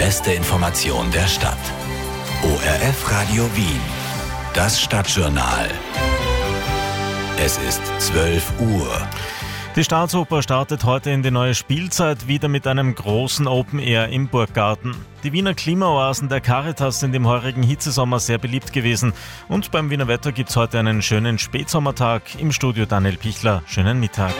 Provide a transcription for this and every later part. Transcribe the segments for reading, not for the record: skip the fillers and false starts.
beste Information der Stadt. ORF Radio Wien. Das Stadtjournal. Es ist 12 Uhr. Die Staatsoper startet heute in die neue Spielzeit wieder mit einem großen Open Air im Burggarten. Die Wiener Klimaoasen der Caritas sind im heurigen Hitzesommer sehr beliebt gewesen. Und beim Wiener Wetter gibt es heute einen schönen Spätsommertag. Im Studio Daniel Pichler. Schönen Mittag.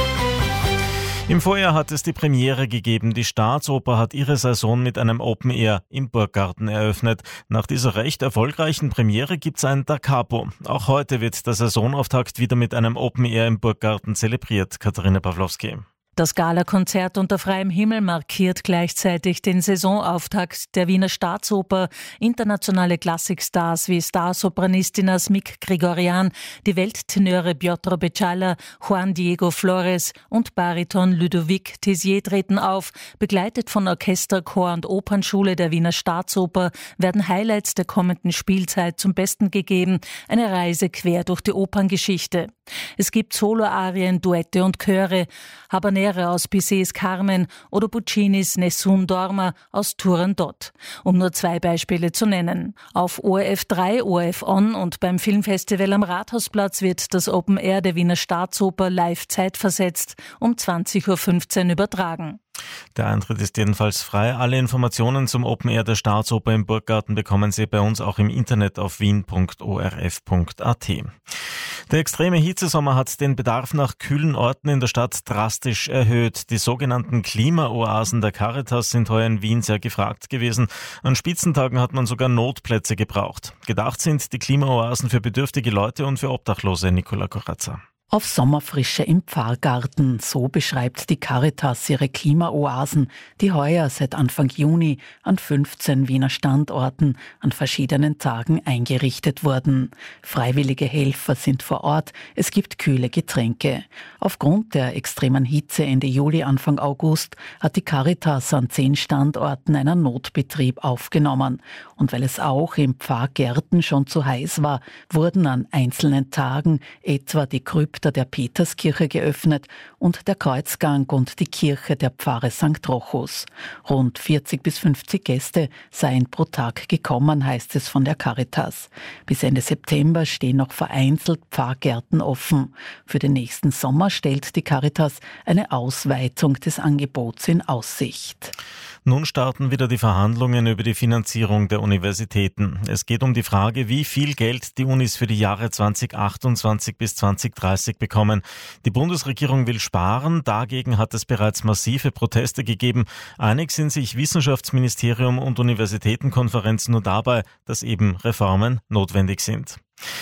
Im Vorjahr hat es die Premiere gegeben. Die Staatsoper hat ihre Saison mit einem Open Air im Burggarten eröffnet. Nach dieser recht erfolgreichen Premiere gibt's ein Da Capo. Auch heute wird der Saisonauftakt wieder mit einem Open Air im Burggarten zelebriert. Katharina Pawlowski. Das Galakonzert unter freiem Himmel markiert gleichzeitig den Saisonauftakt der Wiener Staatsoper. Internationale Klassikstars wie Starsopranistina Smik Grigorian, die Welttenöre Piotr Beczala, Juan Diego Flores und Bariton Ludovic Tessier treten auf. Begleitet von Orchester, Chor und Opernschule der Wiener Staatsoper werden Highlights der kommenden Spielzeit zum Besten gegeben. Eine Reise quer durch die Operngeschichte. Es gibt Soloarien, Duette und Chöre, Habanera aus Bizets Carmen oder Puccinis Nessun Dorma aus Turandot, um nur zwei Beispiele zu nennen. Auf ORF 3, ORF On und beim Filmfestival am Rathausplatz wird das Open Air der Wiener Staatsoper live zeitversetzt um 20.15 Uhr übertragen. Der Eintritt ist jedenfalls frei. Alle Informationen zum Open Air der Staatsoper im Burggarten bekommen Sie bei uns auch im Internet auf wien.orf.at. Der extreme Hitzesommer hat den Bedarf nach kühlen Orten in der Stadt drastisch erhöht. Die sogenannten Klimaoasen der Caritas sind heuer in Wien sehr gefragt gewesen. An Spitzentagen hat man sogar Notplätze gebraucht. Gedacht sind die Klimaoasen für bedürftige Leute und für Obdachlose. Nicola Corazza. Auf Sommerfrische im Pfarrgarten, so beschreibt die Caritas ihre Klimaoasen, die heuer seit Anfang Juni an 15 Wiener Standorten an verschiedenen Tagen eingerichtet wurden. Freiwillige Helfer sind vor Ort, es gibt kühle Getränke. Aufgrund der extremen Hitze Ende Juli, Anfang August hat die Caritas an 10 Standorten einen Notbetrieb aufgenommen. Und weil es auch im Pfarrgärten schon zu heiß war, wurden an einzelnen Tagen etwa die Krypta der Peterskirche geöffnet und der Kreuzgang und die Kirche der Pfarre St. Rochus. Rund 40 bis 50 Gäste seien pro Tag gekommen, heißt es von der Caritas. Bis Ende September stehen noch vereinzelt Pfarrgärten offen. Für den nächsten Sommer stellt die Caritas eine Ausweitung des Angebots in Aussicht. Nun starten wieder die Verhandlungen über die Finanzierung der Universitäten. Es geht um die Frage, wie viel Geld die Unis für die Jahre 2028 bis 2030 bekommen. Die Bundesregierung will sparen, dagegen hat es bereits massive Proteste gegeben. Einig sind sich Wissenschaftsministerium und Universitätenkonferenz nur dabei, dass eben Reformen notwendig sind.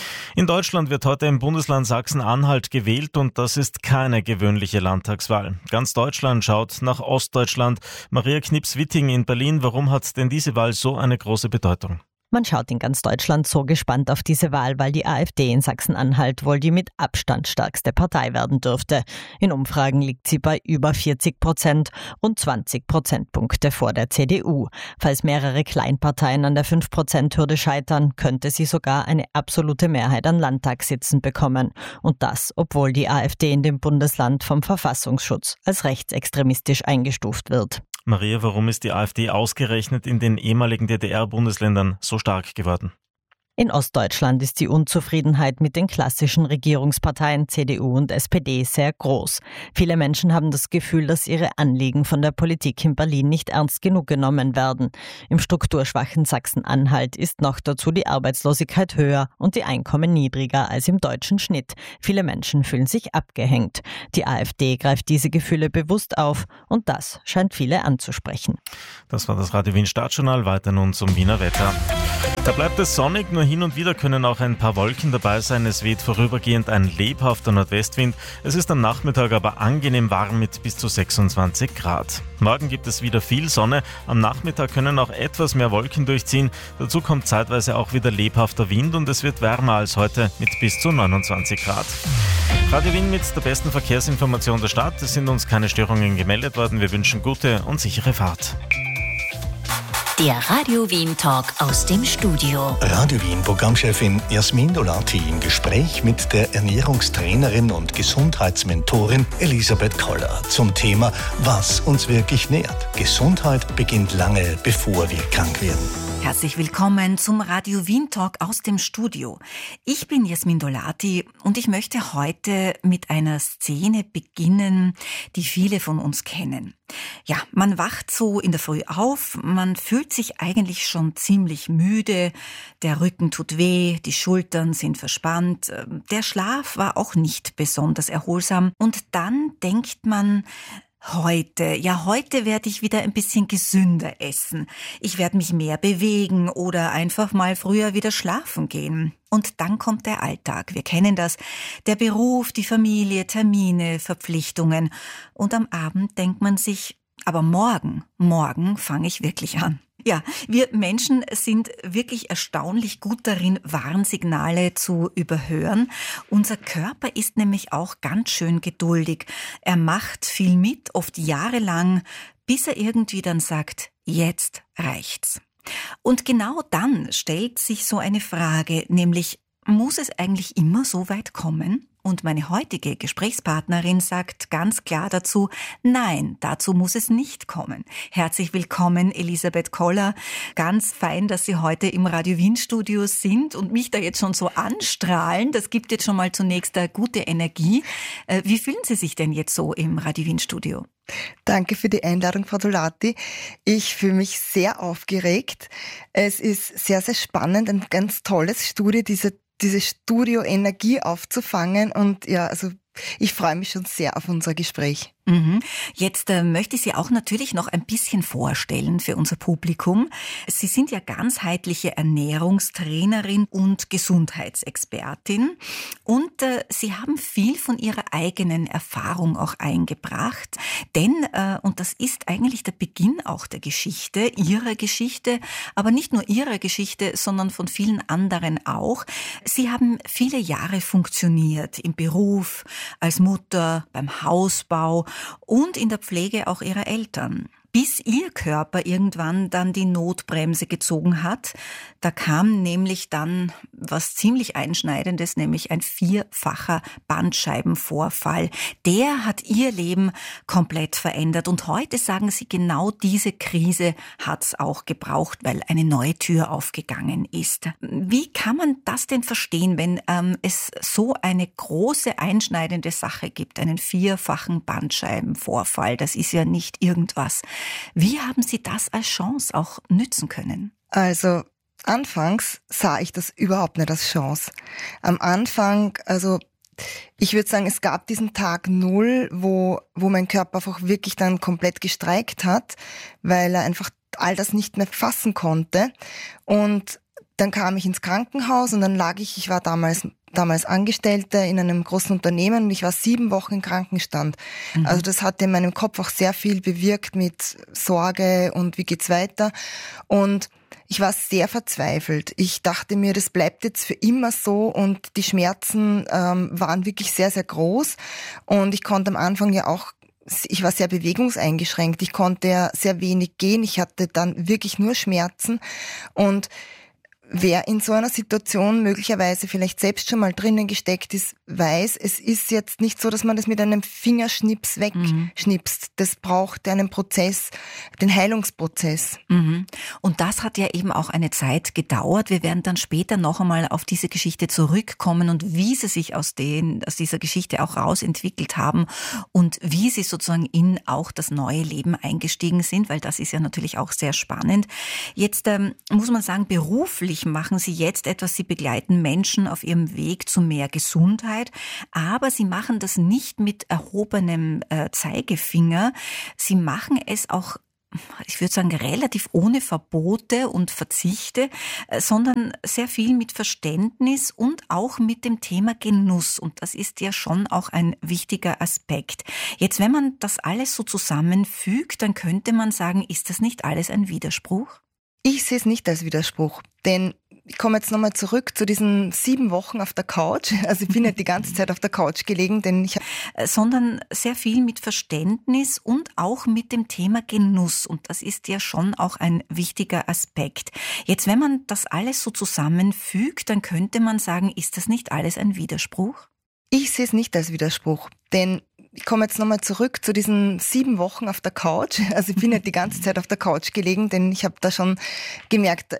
In Deutschland wird heute im Bundesland Sachsen-Anhalt gewählt und das ist keine gewöhnliche Landtagswahl. Ganz Deutschland schaut nach Ostdeutschland. Maria Knips-Witting in Berlin, warum hat denn diese Wahl so eine große Bedeutung? Man schaut in ganz Deutschland so gespannt auf diese Wahl, weil die AfD in Sachsen-Anhalt wohl die mit Abstand stärkste Partei werden dürfte. In Umfragen liegt sie bei über 40%, rund 20 Prozentpunkte vor der CDU. Falls mehrere Kleinparteien an der 5%-Hürde scheitern, könnte sie sogar eine absolute Mehrheit an Landtagssitzen bekommen. Und das, obwohl die AfD in dem Bundesland vom Verfassungsschutz als rechtsextremistisch eingestuft wird. Maria, warum ist die AfD ausgerechnet in den ehemaligen DDR-Bundesländern so stark geworden? In Ostdeutschland ist die Unzufriedenheit mit den klassischen Regierungsparteien CDU und SPD sehr groß. Viele Menschen haben das Gefühl, dass ihre Anliegen von der Politik in Berlin nicht ernst genug genommen werden. Im strukturschwachen Sachsen-Anhalt ist noch dazu die Arbeitslosigkeit höher und die Einkommen niedriger als im deutschen Schnitt. Viele Menschen fühlen sich abgehängt. Die AfD greift diese Gefühle bewusst auf und das scheint viele anzusprechen. Das war das Radio Wien Stadtjournal. Weiter nun zum Wiener Wetter. Da bleibt es sonnig, nur hin und wieder können auch ein paar Wolken dabei sein. Es weht vorübergehend ein lebhafter Nordwestwind. Es ist am Nachmittag aber angenehm warm mit bis zu 26 Grad. Morgen gibt es wieder viel Sonne. Am Nachmittag können auch etwas mehr Wolken durchziehen. Dazu kommt zeitweise auch wieder lebhafter Wind und es wird wärmer als heute mit bis zu 29 Grad. Radio Wien mit der besten Verkehrsinformation der Stadt. Es sind uns keine Störungen gemeldet worden. Wir wünschen gute und sichere Fahrt. Der Radio Wien Talk aus dem Studio. Radio Wien Programmchefin Jasmin Dolati im Gespräch mit der Ernährungstrainerin und Gesundheitsmentorin Elisabeth Koller zum Thema, was uns wirklich nährt. Gesundheit beginnt lange, bevor wir krank werden. Herzlich willkommen zum Radio Wien Talk aus dem Studio. Ich bin Jasmin Dolati und ich möchte heute mit einer Szene beginnen, die viele von uns kennen. Ja, man wacht so in der Früh auf, man fühlt sich eigentlich schon ziemlich müde, der Rücken tut weh, die Schultern sind verspannt, der Schlaf war auch nicht besonders erholsam und dann denkt man, heute werde ich wieder ein bisschen gesünder essen. Ich werde mich mehr bewegen oder einfach mal früher wieder schlafen gehen. Und dann kommt der Alltag. Wir kennen das. Der Beruf, die Familie, Termine, Verpflichtungen. Und am Abend denkt man sich, aber morgen fange ich wirklich an. Ja, wir Menschen sind wirklich erstaunlich gut darin, Warnsignale zu überhören. Unser Körper ist nämlich auch ganz schön geduldig. Er macht viel mit, oft jahrelang, bis er irgendwie dann sagt, jetzt reicht's. Und genau dann stellt sich so eine Frage, nämlich, muss es eigentlich immer so weit kommen? Und meine heutige Gesprächspartnerin sagt ganz klar dazu, nein, dazu muss es nicht kommen. Herzlich willkommen, Elisabeth Koller. Ganz fein, dass Sie heute im Radio Wien Studio sind und mich da jetzt schon so anstrahlen. Das gibt jetzt schon mal zunächst eine gute Energie. Wie fühlen Sie sich denn jetzt so im Radio Wien Studio? Danke für die Einladung, Frau Dolati. Ich fühle mich sehr aufgeregt. Es ist sehr, sehr spannend, ein ganz tolles Studio, diese Studio-Energie aufzufangen und ja, also ich freue mich schon sehr auf unser Gespräch. Jetzt möchte ich Sie auch natürlich noch ein bisschen vorstellen für unser Publikum. Sie sind ja ganzheitliche Ernährungstrainerin und Gesundheitsexpertin und Sie haben viel von Ihrer eigenen Erfahrung auch eingebracht, denn, und das ist eigentlich der Beginn auch der Geschichte, Ihrer Geschichte, aber nicht nur Ihrer Geschichte, sondern von vielen anderen auch. Sie haben viele Jahre funktioniert im Beruf, als Mutter, beim Hausbau und in der Pflege auch ihrer Eltern. Bis ihr Körper irgendwann dann die Notbremse gezogen hat. Da kam nämlich dann was ziemlich Einschneidendes, nämlich ein 4-facher Bandscheibenvorfall. Der hat ihr Leben komplett verändert. Und heute sagen Sie, genau diese Krise hat's auch gebraucht, weil eine neue Tür aufgegangen ist. Wie kann man das denn verstehen, wenn es so eine große einschneidende Sache gibt, einen 4-fachen Bandscheibenvorfall? Das ist ja nicht irgendwas. Wie haben Sie das als Chance auch nützen können? Also anfangs sah ich das überhaupt nicht als Chance. Am Anfang, also ich würde sagen, es gab diesen Tag 0, wo mein Körper einfach wirklich dann komplett gestreikt hat, weil er einfach all das nicht mehr fassen konnte. Und dann kam ich ins Krankenhaus und dann lag ich war damals Angestellte in einem großen Unternehmen und ich war 7 Wochen im Krankenstand. Also das hat in meinem Kopf auch sehr viel bewirkt mit Sorge und wie geht's weiter. Und ich war sehr verzweifelt. Ich dachte mir, das bleibt jetzt für immer so und die Schmerzen waren wirklich sehr, sehr groß. Und ich konnte am Anfang ich war sehr bewegungseingeschränkt. Ich konnte ja sehr wenig gehen. Ich hatte dann wirklich nur Schmerzen und wer in so einer Situation möglicherweise vielleicht selbst schon mal drinnen gesteckt ist, weiß, es ist jetzt nicht so, dass man das mit einem Fingerschnips wegschnipst. Das braucht einen Prozess, den Heilungsprozess. Und das hat ja eben auch eine Zeit gedauert. Wir werden dann später noch einmal auf diese Geschichte zurückkommen und wie Sie sich aus dieser Geschichte auch rausentwickelt haben und wie Sie sozusagen in auch das neue Leben eingestiegen sind, weil das ist ja natürlich auch sehr spannend. Jetzt muss man sagen, beruflich machen Sie jetzt etwas, Sie begleiten Menschen auf ihrem Weg zu mehr Gesundheit, aber Sie machen das nicht mit erhobenem Zeigefinger. Sie machen es auch, ich würde sagen, relativ ohne Verbote und Verzichte, sondern sehr viel mit Verständnis und auch mit dem Thema Genuss. Und das ist ja schon auch ein wichtiger Aspekt. Jetzt, wenn man das alles so zusammenfügt, dann könnte man sagen, ist das nicht alles ein Widerspruch? Ich sehe es nicht als Widerspruch, denn ich komme jetzt nochmal zurück zu diesen 7 Wochen auf der Couch. Also ich bin nicht die ganze Zeit auf der Couch gelegen, sondern sehr viel mit Verständnis und auch mit dem Thema Genuss. Und das ist ja schon auch ein wichtiger Aspekt. Jetzt, wenn man das alles so zusammenfügt, dann könnte man sagen, ist das nicht alles ein Widerspruch? Ich sehe es nicht als Widerspruch, denn ich komme jetzt nochmal zurück zu diesen 7 Wochen auf der Couch. Also ich bin nicht die ganze Zeit auf der Couch gelegen, denn ich habe da schon gemerkt,